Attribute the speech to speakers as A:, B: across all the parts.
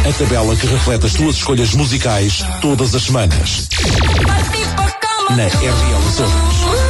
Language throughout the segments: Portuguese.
A: A tabela que reflete as tuas escolhas musicais todas as semanas. Na RL Açores.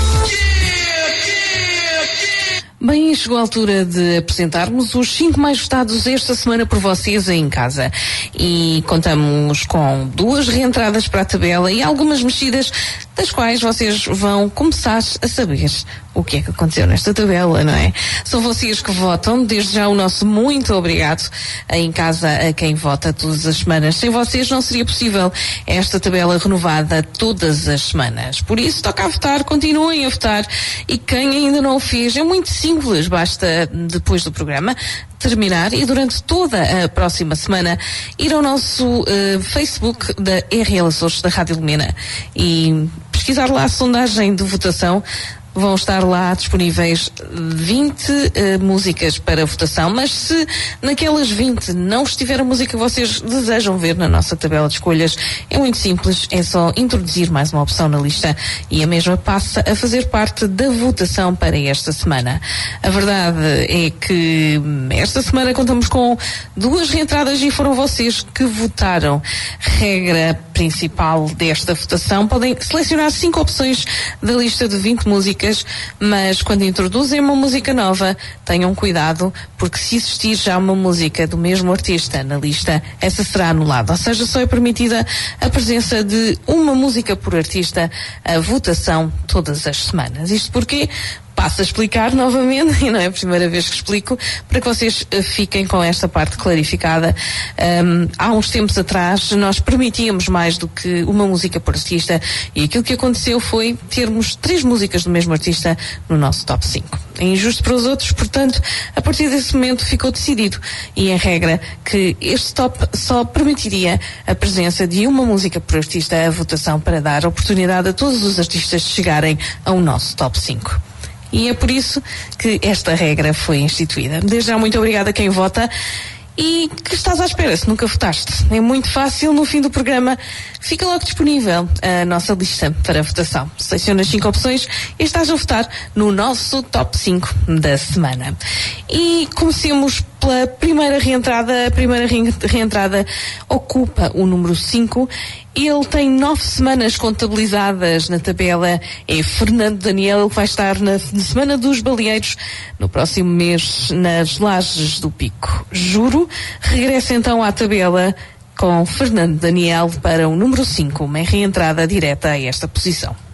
B: Bem, chegou a altura de apresentarmos os 5 mais votados esta semana por vocês aí em casa. E contamos com 2 reentradas para a tabela e algumas mexidas das quais vocês vão começar a saber o que é que aconteceu nesta tabela, não é? São vocês que votam, desde já o nosso muito obrigado aí em casa a quem vota todas as semanas. Sem vocês não seria possível esta tabela renovada todas as semanas. Por isso, toca a votar, continuem a votar, e quem ainda não o fez, é muito simples, basta depois do programa terminar e durante toda a próxima semana ir ao nosso Facebook da RL Açores, da Rádio Lumena, e pesquisar lá a sondagem de votação. Vão estar lá disponíveis 20 músicas para votação, mas se naquelas 20 não estiver a música que vocês desejam ver na nossa tabela de escolhas, é muito simples, é só introduzir mais uma opção na lista e a mesma passa a fazer parte da votação para esta semana. A verdade é que esta semana contamos com 2 reentradas e foram vocês que votaram. Regra principal desta votação: podem selecionar 5 opções da lista de 20 músicas, mas quando introduzem uma música nova, tenham cuidado, porque se existir já uma música do mesmo artista na lista, essa será anulada. Ou seja, só é permitida a presença de uma música por artista, a votação todas as semanas. Isto porque passo a explicar novamente, e não é a primeira vez que explico, para que vocês fiquem com esta parte clarificada. Há uns tempos atrás nós permitíamos mais do que uma música por artista, e aquilo que aconteceu foi termos 3 músicas do mesmo artista no nosso top 5. É injusto para os outros, portanto, a partir desse momento ficou decidido, e em regra, que este top só permitiria a presença de uma música por artista à votação, para dar oportunidade a todos os artistas chegarem ao nosso top 5. E é por isso que esta regra foi instituída. Desde já, muito obrigada a quem vota. E que estás à espera se nunca votaste? É muito fácil, no fim do programa fica logo disponível a nossa lista para votação. Seleciona as 5 opções e estás a votar no nosso top 5 da semana. E comecemos pela primeira reentrada. A primeira reentrada ocupa o número 5. Ele tem 9 semanas contabilizadas na tabela. É Fernando Daniel, que vai estar na Semana dos Baleeiros no próximo mês nas Lajes do Pico. Juro regressa então à tabela com Fernando Daniel para o número 5, uma reentrada direta a esta posição.